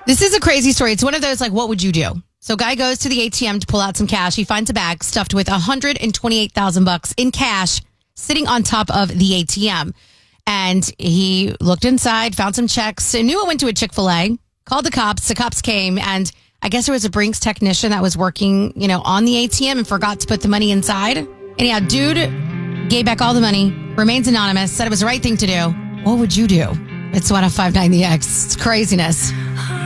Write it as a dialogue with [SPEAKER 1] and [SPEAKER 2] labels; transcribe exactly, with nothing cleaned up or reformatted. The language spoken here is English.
[SPEAKER 1] This is a crazy story. It's one of those, like, what would you do? So guy goes to the A T M to pull out some cash. He finds a bag stuffed with one hundred twenty-eight thousand bucks in cash sitting on top of the A T M. And he looked inside, found some checks, and knew it went to a Chick-fil-A, called the cops. The cops came, and I guess there was a Brinks technician that was working, you know, on the A T M and forgot to put the money inside. Anyhow, dude gave back all the money, remains anonymous, said it was the right thing to do. What would you do? It's one oh five nine The X. It's craziness.